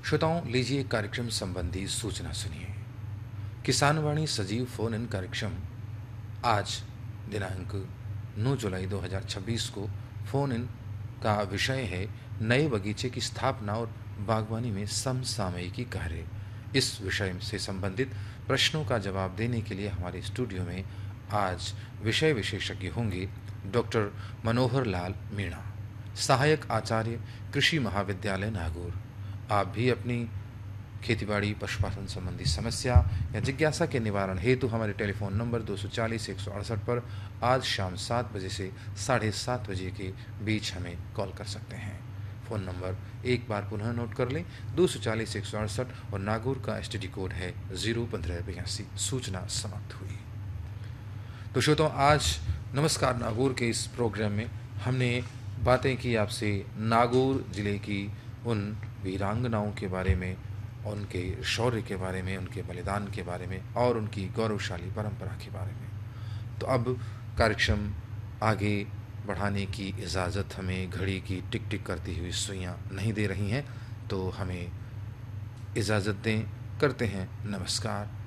श्रोताओं, लीजिए कार्यक्रम संबंधी सूचना सुनिए। किसानवाणी सजीव फोन इन कार्यक्रम आज दिनांक 9 जुलाई 2026 को फोन इन का विषय है नए बगीचे की स्थापना और बागवानी में समसामयिकी कार्य। इस विषय से संबंधित प्रश्नों का जवाब देने के लिए हमारे स्टूडियो में आज विषय विशेषज्ञ होंगे डॉक्टर मनोहर लाल मीणा, सहायक आचार्य, कृषि महाविद्यालय नागौर। आप भी अपनी खेतीबाड़ी पशुपालन संबंधी समस्या या जिज्ञासा के निवारण हेतु हमारे टेलीफोन नंबर 240-168 पर आज शाम 7 बजे से 7:30 बजे के बीच हमें कॉल कर सकते हैं। फ़ोन नंबर एक बार पुनः नोट कर लें, 240-168 और नागौर का STD कोड है 01582। सूचना समाप्त हुई। तो श्रोताओं, आज नमस्कार नागौर के इस प्रोग्राम में हमने बातें की आपसे नागौर ज़िले की उन वीरांगनाओं के बारे में, उनके शौर्य के बारे में, उनके बलिदान के बारे में और उनकी गौरवशाली परंपरा के बारे में। तो अब कार्यक्रम आगे बढ़ाने की इजाज़त हमें घड़ी की टिक टिक करती हुई सुइयां नहीं दे रही हैं, तो हमें इजाज़त दें। करते हैं नमस्कार।